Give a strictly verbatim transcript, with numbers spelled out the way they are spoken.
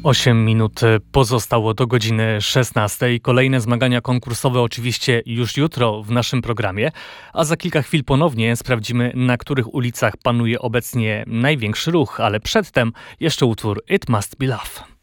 osiem minut pozostało do godziny szesnastej. Kolejne zmagania konkursowe oczywiście już jutro w naszym programie, a za kilka chwil ponownie sprawdzimy, na których ulicach panuje obecnie największy ruch, ale przedtem jeszcze utwór It Must Be Love.